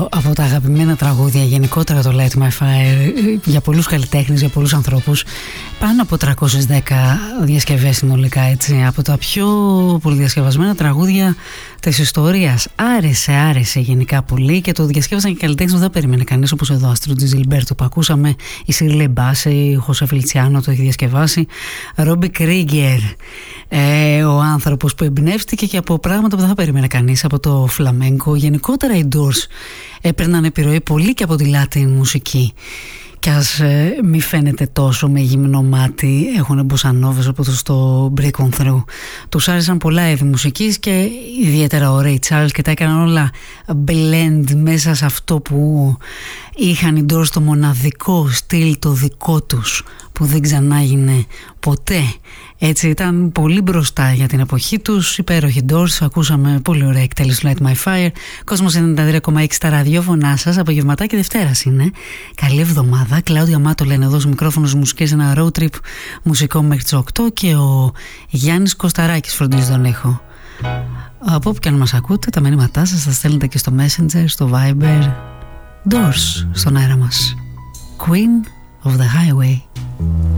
Από τα αγαπημένα τραγούδια γενικότερα το Light My Fire για πολλούς καλλιτέχνες, για πολλούς ανθρώπους, πάνω από 310 διασκευές συνολικά, έτσι, από τα πιο πολυδιασκευασμένα τραγούδια της ιστορίας. Άρεσε γενικά πολύ και το διασκεύασαν και καλλιτέχνες που δεν περίμενε κανείς, όπως εδώ Αστρούτζη Ζιλμπέρτο που ακούσαμε, η Σίρλε Μπάση, ο Χωσέ Φελιτσιάνο το έχει διασκευάσει, Ρόμπι Κρίγκερ, ο άνθρωπος που εμπνεύστηκε και από πράγματα που δεν θα περίμενε κανείς, από το φλαμέγκο. Γενικότερα οι Doors έπαιρναν επιρροή πολύ και από τη Latin μουσική. Κι ας μη φαίνεται τόσο με γυμνό μάτι, έχουν μποσανόβες όπως το Break On Through. Τους άρεσαν πολλά είδη μουσικής και ιδιαίτερα ο Ray Charles και τα έκαναν όλα blend μέσα σε αυτό που είχαν οι Doors, το μοναδικό στυλ το δικό τους που δεν ξανάγινε ποτέ. Έτσι ήταν πολύ μπροστά για την εποχή τους, υπέροχοι Doors. Ακούσαμε πολύ ωραία εκτέλεση του Light My Fire. Κόσμος 93,6 στα ραδιόφωνά σας. Απογευματάκι Δευτέρας είναι. Καλή εβδομάδα. Κλάουδια Μάτο λένε εδώ στο μικρόφωνο μουσικές, ένα road trip μουσικό μέχρι τις 8 και ο Γιάννης Κωσταράκης φροντίζει τον ήχο. Από όπου και αν μας ακούτε, τα μηνύματά σας θα στέλνετε και στο Messenger, στο Viber. Doors στον αέρα μας. Queen of the Highway.